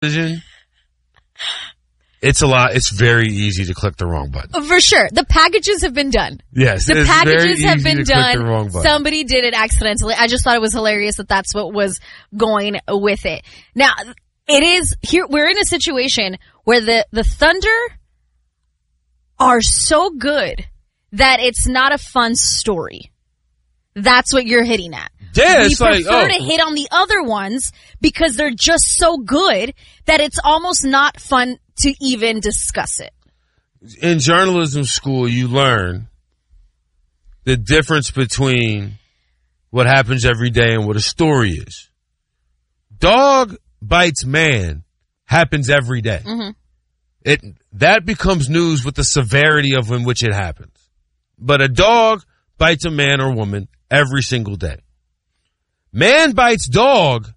decision, it's a lot. It's very easy to click the wrong button. For sure. The packages have been done. Yes. The packages have been done. The wrong button. Somebody did it accidentally. I just thought it was hilarious that that's what was going with it. Now, it is here. We're in a situation where the Thunder are so good that it's not a fun story. That's what you're hitting at. Yeah, we prefer to hit on the other ones because they're just so good that it's almost not fun to even discuss it. In journalism school, you learn the difference between what happens every day and what a story is. Dog bites man happens every day. Mm-hmm. That becomes news with the severity of in which it happens. But a dog bites a man or woman every single day. Man bites dog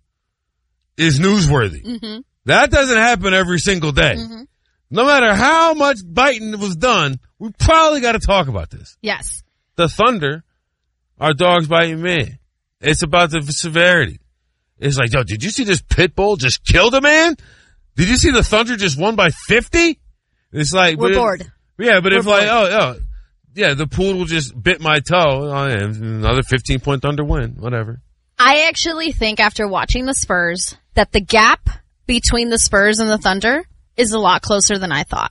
is newsworthy. Mm-hmm. That doesn't happen every single day. Mm-hmm. No matter how much biting was done, we probably got to talk about this. Yes. The Thunder are dogs biting men. It's about the severity. It's like, yo, did you see this pit bull just killed a man? Did you see the Thunder just won by 50? It's like, we're bored. Yeah, but we're if bored. Yeah, the poodle just bit my toe. Oh, yeah, another 15-point Thunder win. Whatever. I actually think after watching the Spurs that the gap between the Spurs and the Thunder is a lot closer than I thought.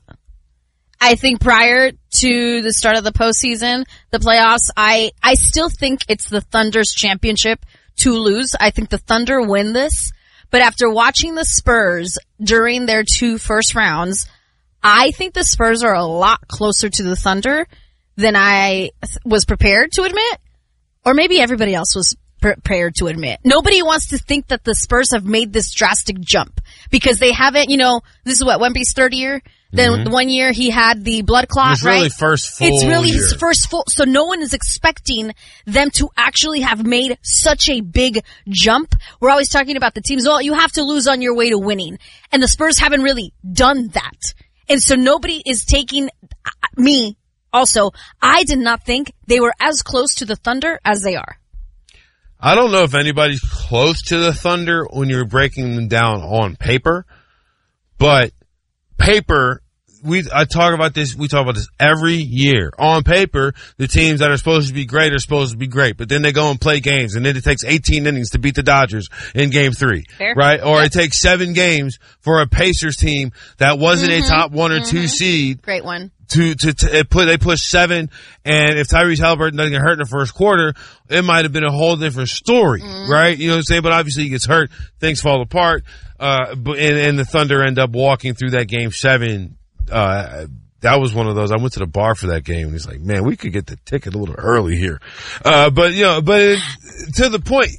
I think prior to the start of the postseason, the playoffs, I still think it's the Thunder's championship to lose. I think the Thunder win this. But after watching the Spurs during their 2 first rounds, I think the Spurs are a lot closer to the Thunder than I was prepared to admit. Or maybe everybody else was prepared to admit. Nobody wants to think that the Spurs have made this drastic jump because they haven't, this is what, Wemby's third year? Then 1 year he had the blood clot, right? It's really his first full. So no one is expecting them to actually have made such a big jump. We're always talking about the teams. Well, you have to lose on your way to winning. And the Spurs haven't really done that. And so nobody is taking me. Also, I did not think they were as close to the Thunder as they are. I don't know if anybody's close to the Thunder when you're breaking them down on paper, but paper, we talk about this every year. On paper, the teams that are supposed to be great are supposed to be great, but then they go and play games, and then it takes 18 innings to beat the Dodgers in Game 3, Fair. right? Or it takes 7 games for a Pacers team that wasn't a top 1 or 2 seed. Great one. They push 7, and if Tyrese Haliburton doesn't get hurt in the first quarter, it might have been a whole different story, right? You know what I'm saying? But obviously he gets hurt, things fall apart, and the Thunder end up walking through that Game 7. That was one of those. I went to the bar for that game, and he's like, man, we could get the ticket a little early here. To the point,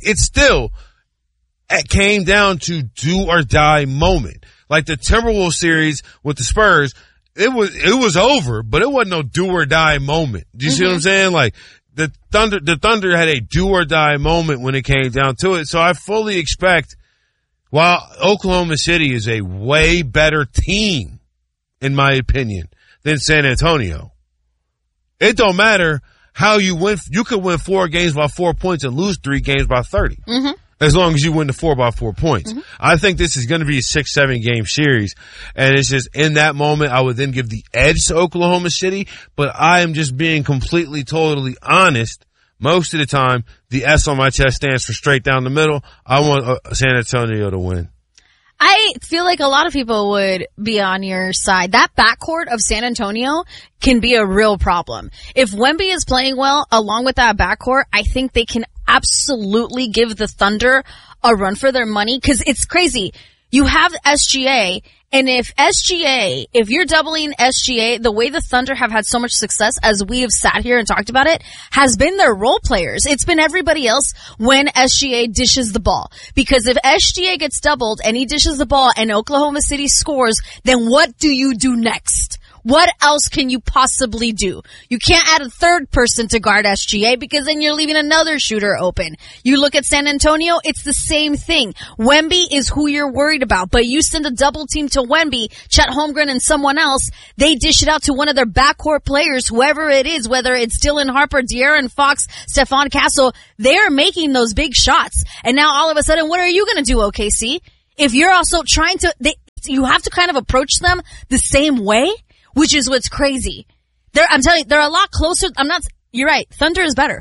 it came down to do or die moment. Like the Timberwolves series with the Spurs, it was over, but it wasn't no do or die moment. Do you see what I'm saying? Like the Thunder had a do or die moment when it came down to it. So I fully expect, while Oklahoma City is a way better team, in my opinion, than San Antonio, it don't matter how you win. You could win 4 games by 4 points and lose 3 games by 30. As long as you win the 4 by 4 points. I think this is going to be a 6-7 game series. And it's just in that moment, I would then give the edge to Oklahoma City, but I am just being completely, totally honest. Most of the time, the S on my chest stands for straight down the middle. I want San Antonio to win. I feel like a lot of people would be on your side. That backcourt of San Antonio can be a real problem. If Wemby is playing well along with that backcourt, I think they can absolutely give the Thunder a run for their money, because it's crazy. You have SGA, and if you're doubling SGA, the way the Thunder have had so much success, as we have sat here and talked about it, has been their role players. It's been everybody else when SGA dishes the ball. Because if SGA gets doubled and he dishes the ball and Oklahoma City scores, then what do you do next? What else can you possibly do? You can't add a third person to guard SGA because then you're leaving another shooter open. You look at San Antonio, it's the same thing. Wemby is who you're worried about, but you send a double team to Wemby, Chet Holmgren and someone else, they dish it out to one of their backcourt players, whoever it is, whether it's Dylan Harper, De'Aaron Fox, Stephon Castle, they're making those big shots. And now all of a sudden, what are you going to do, OKC? If you're also trying to, you have to kind of approach them the same way, which is what's crazy. I'm telling you, they're a lot closer. You're right. Thunder is better,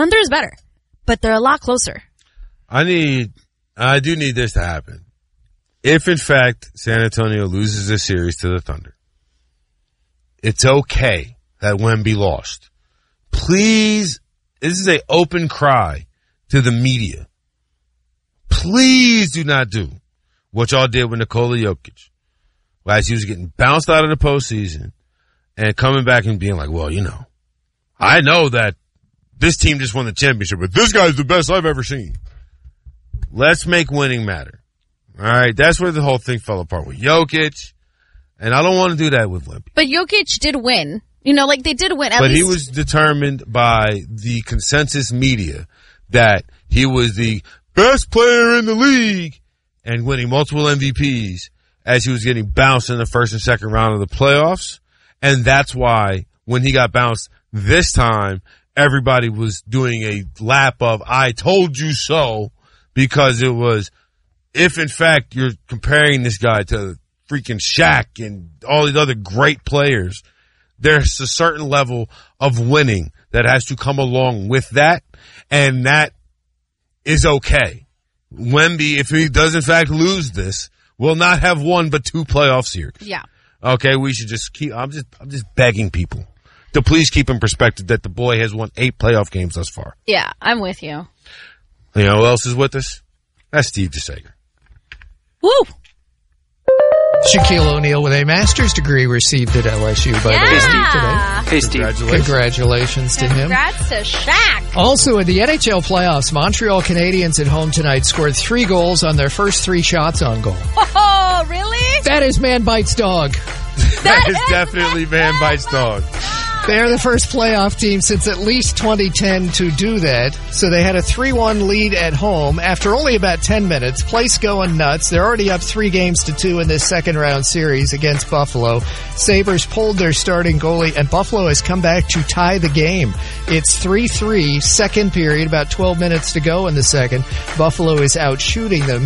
but they're a lot closer. I do need this to happen. If in fact San Antonio loses this series to the Thunder, it's okay that Wemby lost. Please, this is an open cry to the media. Please do not do what y'all did with Nikola Jokic. As he was getting bounced out of the postseason and coming back and being like, well, I know that this team just won the championship, but this guy's the best I've ever seen. Let's make winning matter. All right. That's where the whole thing fell apart with Jokic. And I don't want to do that with Wemby. But Jokic did win. They did win. But he was determined by the consensus media that he was the best player in the league and winning multiple MVPs as he was getting bounced in the first and second round of the playoffs. And that's why when he got bounced this time, everybody was doing a lap of I told you so, because it was, if in fact you're comparing this guy to freaking Shaq and all these other great players, there's a certain level of winning that has to come along with that, and that is okay. Wemby, if he does in fact lose this, will not have one but 2 playoff series. Yeah. Okay, we should just keep, I'm just begging people to please keep in perspective that the boy has won 8 playoff games thus far. Yeah, I'm with you. You know who else is with us? That's Steve DeSager. Woo! Shaquille O'Neal with a master's degree received at LSU by the way today. Hey, Steve. Congratulations to him. Congrats to Shaq. Also in the NHL playoffs, Montreal Canadiens at home tonight scored 3 goals on their first 3 shots on goal. Oh, really? That is man bites dog. That is definitely man bites dog. They're the first playoff team since at least 2010 to do that. So they had a 3-1 lead at home after only about 10 minutes. Place going nuts. They're already up 3-2 in this second round series against Buffalo. Sabres pulled their starting goalie, and Buffalo has come back to tie the game. It's 3-3, second period, about 12 minutes to go in the second. Buffalo is out shooting them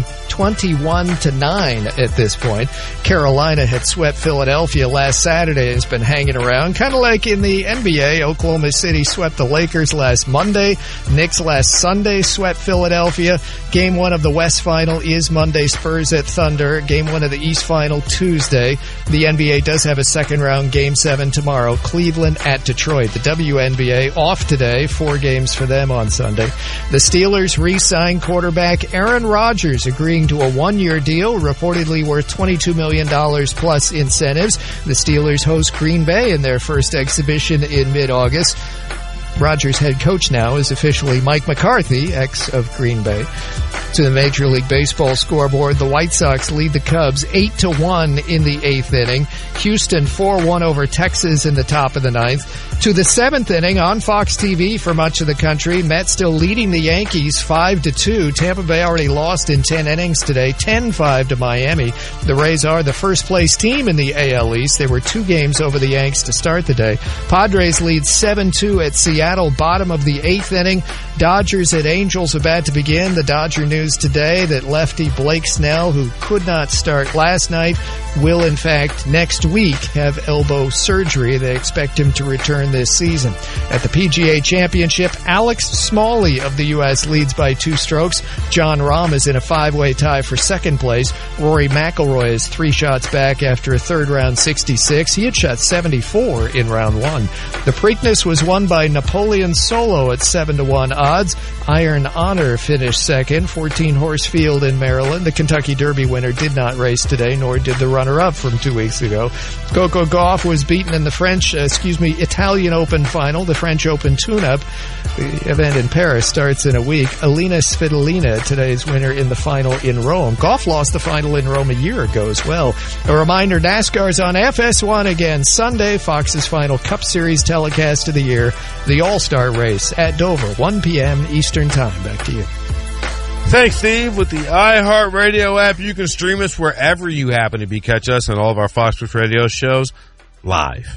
21-9 at this point. Carolina had swept Philadelphia last Saturday and has been hanging around, kind of like in the NBA. Oklahoma City swept the Lakers last Monday. Knicks last Sunday swept Philadelphia. Game 1 of the West Final is Monday, Spurs at Thunder. Game 1 of the East Final Tuesday. The NBA does have a second round Game 7 tomorrow. Cleveland at Detroit. The WNBA off today. 4 games for them on Sunday. The Steelers re-signed quarterback Aaron Rodgers, agreeing to a 1-year deal, reportedly worth $22 million plus incentives. The Steelers host Green Bay in their first exhibition in mid-August. Rodgers' head coach now is officially Mike McCarthy, ex of Green Bay. To the Major League Baseball scoreboard, the White Sox lead the Cubs 8-1 in the 8th inning. Houston 4-1 over Texas in the top of the 9th. To the 7th inning on Fox TV for much of the country. Mets still leading the Yankees 5-2. Tampa Bay already lost in 10 innings today, 10-5 to Miami. The Rays are the first place team in the AL East. They were 2 games over the Yanks to start the day. Padres lead 7-2 at Seattle, bottom of the 8th inning. Dodgers at Angels about to begin. The Dodger news today that lefty Blake Snell, who could not start last night, will in fact next week have elbow surgery. They expect him to return this season. At the PGA Championship, Alex Smalley of the U.S. leads by 2 strokes. Jon Rahm is in a 5-way tie for second place. Rory McIlroy is 3 shots back after a third round 66. He had shot 74 in round 1. The Preakness was won by Napoleon Solo at 7-1 odds. Iron Honor finished second, 14-horse field in Maryland. The Kentucky Derby winner did not race today, nor did the runner-up from 2 weeks ago. Coco Gauff was beaten in the Italian Open final, the French Open tune-up. The event in Paris starts in a week. Alina Svitolina, today's winner in the final in Rome. Gauff lost the final in Rome a year ago as well. A reminder, NASCAR's on FS1 again Sunday, Fox's final Cup Series telecast of the year, the All-Star Race at Dover, 1 p.m. Eastern Time. Back to you. Thanks, Steve. With the iHeartRadio app, you can stream us wherever you happen to be. Catch us on all of our Fox Sports Radio shows live,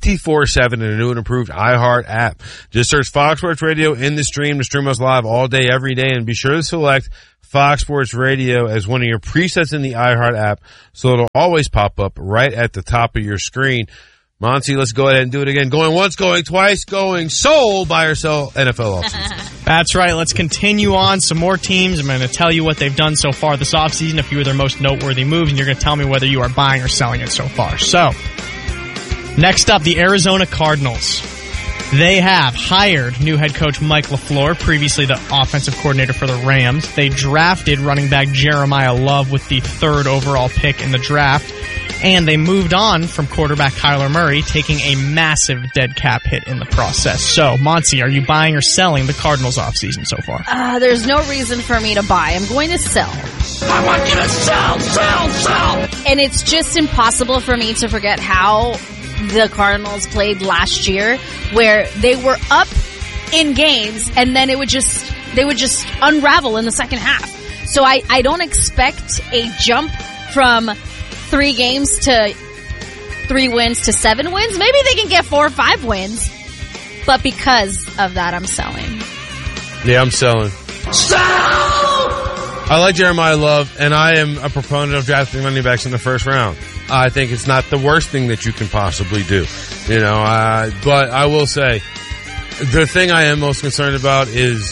24/7 in a new and improved iHeart app. Just search Fox Sports Radio in the stream to stream us live all day, every day, and be sure to select Fox Sports Radio as one of your presets in the iHeart app, so it'll always pop up right at the top of your screen. Monty, let's go ahead and do it again. Going once, going twice, going sold, buy or sell NFL offseason. That's right. Let's continue on. Some more teams. I'm going to tell you what they've done so far this offseason, a few of their most noteworthy moves, and you're going to tell me whether you are buying or selling it so far. So, next up, the Arizona Cardinals. They have hired new head coach Mike LaFleur, previously the offensive coordinator for the Rams. They drafted running back Jeremiah Love with the 3rd overall pick in the draft. And they moved on from quarterback Kyler Murray, taking a massive dead cap hit in the process. So, Monty, are you buying or selling the Cardinals offseason so far? There's no reason for me to buy. I'm going to sell. I want you to sell. And it's just impossible for me to forget how the Cardinals played last year, where they were up in games and then they would just unravel in the second half. So I don't expect a jump from 3 games to 3 wins to 7 wins. Maybe they can get 4 or 5 wins. But because of that, I'm selling. Yeah, I'm selling. Sell! I like Jeremiah Love, and I am a proponent of drafting running backs in the first round. I think it's not the worst thing that you can possibly do. But I will say, the thing I am most concerned about is,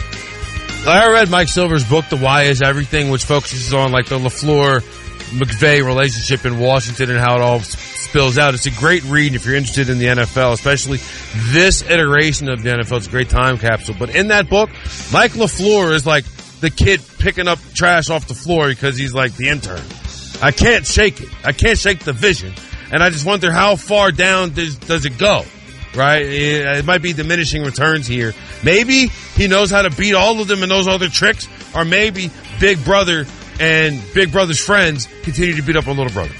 I read Mike Silver's book, The Why Is Everything, which focuses on like the LaFleur-McVay relationship in Washington and how it all spills out. It's a great read if you're interested in the NFL, especially this iteration of the NFL. It's a great time capsule. But in that book, Mike LaFleur is like the kid picking up trash off the floor because he's like the intern. I can't shake it. I can't shake the vision. And I just wonder how far down does it go, right? It might be diminishing returns here. Maybe he knows how to beat all of them and those other tricks, or maybe Big Brother and Big Brother's friends continue to beat up on little brother.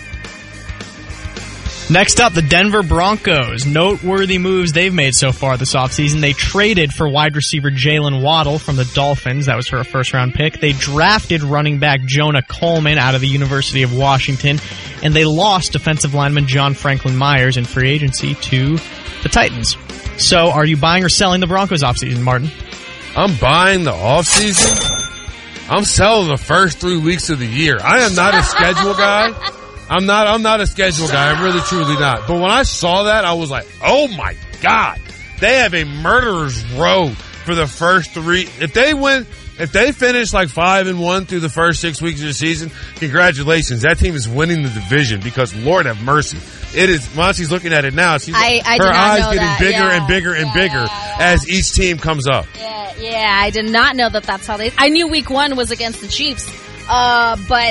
Next up, the Denver Broncos. Noteworthy moves they've made so far this offseason. They traded for wide receiver Jalen Waddle from the Dolphins. That was for a first-round pick. They drafted running back Jonah Coleman out of the University of Washington. And they lost defensive lineman John Franklin Myers in free agency to the Titans. So, are you buying or selling the Broncos offseason, Martin? I'm buying the offseason. I'm selling the first 3 weeks of the year. I am not a schedule guy. I'm not a schedule guy. I'm really, truly not. But when I saw that, I was like, oh my God. They have a murderer's row for the first 3. If they finish like 5-1 through the first 6 weeks of the season, congratulations. That team is winning the division because Lord have mercy. It is, Monty's looking at it now. Her eyes getting bigger and bigger and bigger as each team comes up. Yeah, I did not know that that's how I knew week 1 was against the Chiefs. But,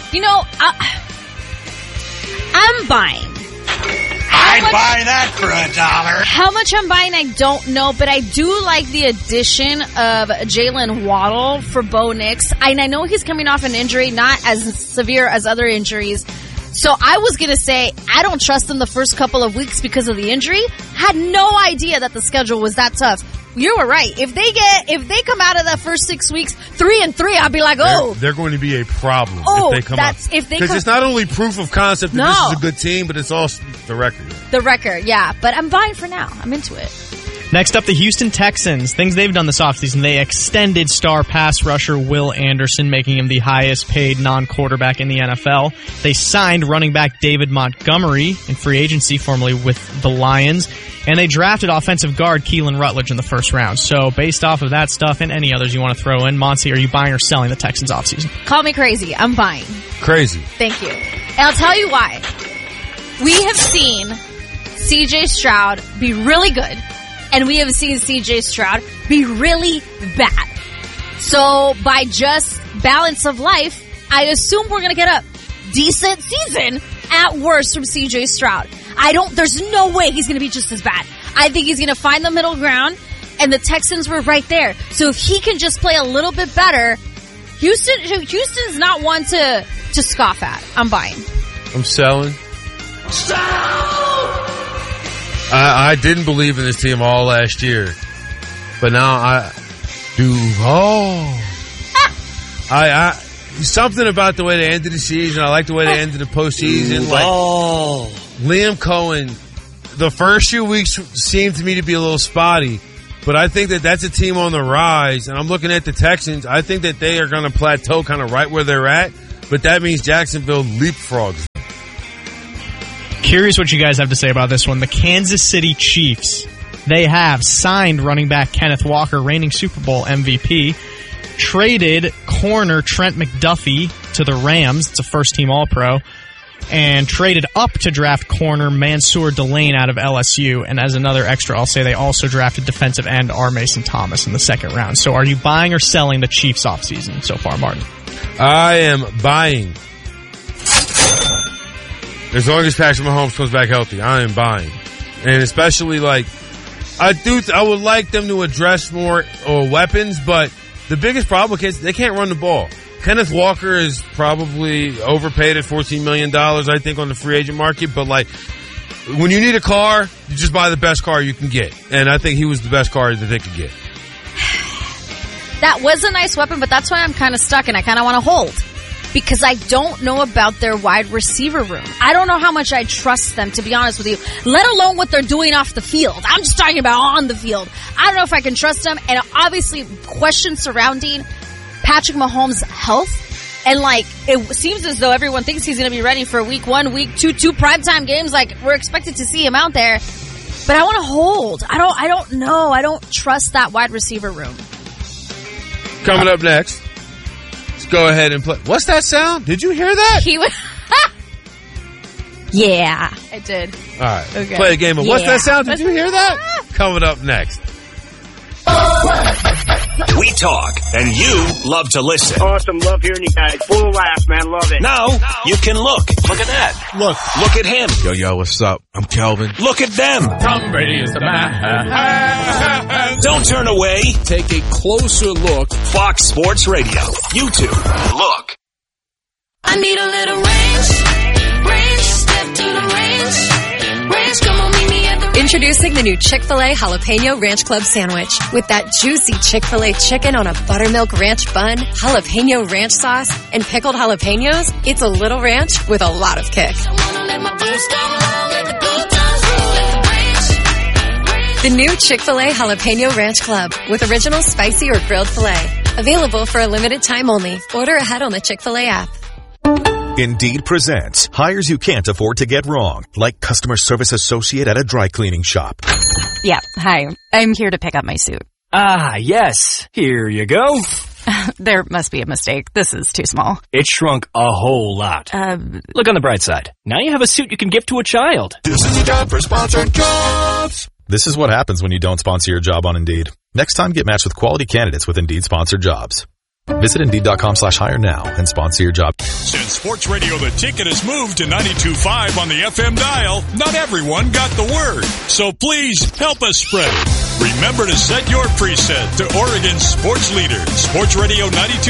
I'm buying. I'd buy that for $1. How much I'm buying, I don't know, but I do like the addition of Jalen Waddle for Bo Nix. And I know he's coming off an injury, not as severe as other injuries. So I was going to say, I don't trust him the first couple of weeks because of the injury. Had no idea that the schedule was that tough. You were right. If they come out of that first 6 weeks 3-3, I'll be like, they're going to be a problem if they come up. Because it's not only proof of concept that this is a good team, but it's also the record. The record, yeah. But I'm buying for now. I'm into it. Next up, the Houston Texans. Things they've done this offseason. They extended star pass rusher Will Anderson, making him the highest paid non-quarterback in the NFL. They signed running back David Montgomery in free agency, formerly with the Lions. And they drafted offensive guard Keelan Rutledge in the first round. So based off of that stuff and any others you want to throw in, Monty, are you buying or selling the Texans offseason? Call me crazy. I'm buying. Crazy. Thank you. And I'll tell you why. We have seen C.J. Stroud be really good, and we have seen C.J. Stroud be really bad. So by just balance of life, I assume we're going to get a decent season at worst from C.J. Stroud. There's no way he's going to be just as bad. I think he's going to find the middle ground, and the Texans were right there. So if he can just play a little bit better, Houston's not one to scoff at. I'm buying. I'm selling. Sell! I didn't believe in this team all last year, but now I do. Something about the way they ended the season. I like the way they ended the postseason. Liam Cohen, the first few weeks seemed to me to be a little spotty, But I think that that's a team on the rise, and I'm looking at the Texans. I think that they are going to plateau kind of right where they're at, but that means Jacksonville leapfrogs. Curious what you guys have to say about this one. The Kansas City Chiefs, they have signed running back Kenneth Walker, reigning Super Bowl MVP, traded corner Trent McDuffie to the Rams. It's a first-team All-Pro. And traded up to draft corner Mansour Delane out of LSU. And as another extra, I'll say they also drafted defensive end R. Mason Thomas in the second round. So are you buying or selling the Chiefs offseason so far, Martin? I am buying. As long as Patrick Mahomes comes back healthy, I am buying. And especially, like, I would like them to address more weapons, but the biggest problem is they can't run the ball. Kenneth Walker is probably overpaid at $14 million, I think, on the free agent market. But, like, when you need a car, you just buy the best car you can get. And I think he was the best car that they could get. That was a nice weapon, but that's why I'm kind of stuck and I kind of want to hold. Because I don't know about their wide receiver room. I don't know how much I trust them, to be honest with you, let alone what they're doing off the field. I'm just talking about on the field. I don't know if I can trust them. And obviously, questions surrounding Patrick Mahomes' health, and like it seems as though everyone thinks he's going to be ready for week 1, week 2, 2 primetime games. Like we're expected to see him out there, but I want to hold. I don't know. I don't trust that wide receiver room. Coming up next, let's go ahead and play. What's that sound? Did you hear that? He was. Yeah, I did. All right, okay. Play a game of What's That Sound? Did you hear that? Coming up next. We talk, and you love to listen. Awesome. Love hearing you guys. Full of laughs, man. Love it. Now, you can look. Look at that. Look at him. Yo, what's up? I'm Kelvin. Look at them. Tom Brady is the man. Don't turn away. Take a closer look. Fox Sports Radio. YouTube. Look. I need a little range, step to the range, come on, meet me at the Introducing the new Chick-fil-A Jalapeno Ranch Club Sandwich. With that juicy Chick-fil-A chicken on a buttermilk ranch bun, jalapeno ranch sauce, and pickled jalapenos, it's a little ranch with a lot of kick. The new Chick-fil-A Jalapeno Ranch Club with original spicy or grilled filet. Available for a limited time only. Order ahead on the Chick-fil-A app. Indeed presents hires you can't afford to get wrong, like customer service associate at a dry cleaning shop. Yeah, hi. I'm here to pick up my suit. Ah, yes. Here you go. There must be a mistake. This is too small. It shrunk a whole lot. Look on the bright side. Now you have a suit you can gift to a child. This is your job for sponsored jobs. This is what happens when you don't sponsor your job on Indeed. Next time, get matched with quality candidates with Indeed sponsored jobs. Visit Indeed.com/hire now and sponsor your job. Since Sports Radio The Ticket has moved to 92.5 on the FM dial, not everyone got the word. So please help us spread it. Remember to set your preset to Oregon's sports leader, Sports Radio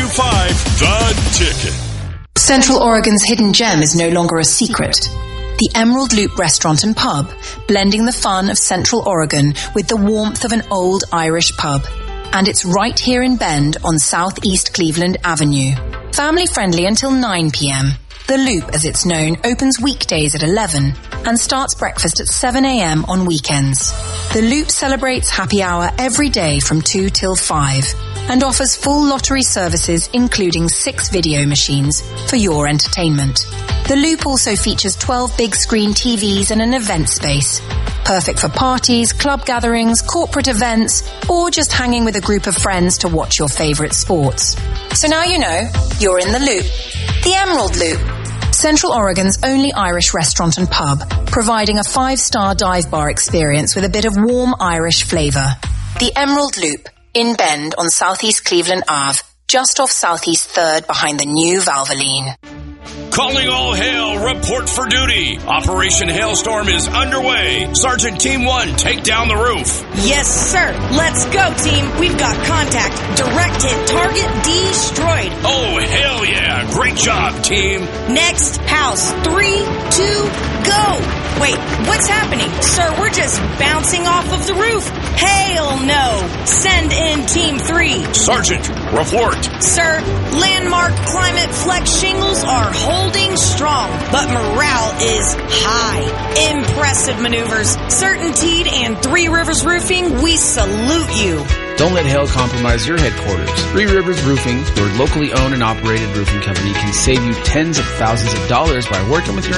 92.5, The Ticket. Central Oregon's hidden gem is no longer a secret. The Emerald Loop Restaurant and Pub, blending the fun of Central Oregon with the warmth of an old Irish pub. And it's right here in Bend on Southeast Cleveland Avenue. Family friendly until 9 p.m. The Loop, as it's known, opens weekdays at 11 and starts breakfast at 7 a.m. on weekends. The Loop celebrates happy hour every day from 2 till 5 and offers full lottery services including 6 video machines for your entertainment. The Loop also features 12 big screen TVs and an event space. Perfect for parties, club gatherings, corporate events, or just hanging with a group of friends to watch your favorite sports. So now you know, you're in the Loop. The Emerald Loop. Central Oregon's only Irish restaurant and pub, providing a 5-star dive bar experience with a bit of warm Irish flavor. The Emerald Loop, in Bend on Southeast Cleveland Ave, just off Southeast 3rd behind the new Valvoline. Calling all hail, report for duty. Operation Hailstorm is underway. Sergeant Team 1, take down the roof. Yes, sir. Let's go, team. We've got contact. Direct hit. Target destroyed. Oh, hell yeah. Great job, team. Next house. 3, 2, go. Wait, what's happening? Sir, we're just bouncing off of the roof. Hell no. Send in Team 3. Sergeant, report. Sir, Landmark Climate Flex shingles are holding strong, but morale is high. Impressive maneuvers. Certainteed and Three Rivers Roofing, we salute you. Don't let hail compromise your headquarters. Three Rivers Roofing, your locally owned and operated roofing company, can save you tens of thousands of dollars by working with your